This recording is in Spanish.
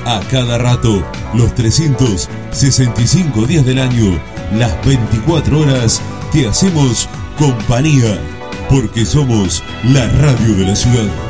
A cada rato, los 365 días del año, las 24 horas, te hacemos compañía, porque somos la radio de la ciudad.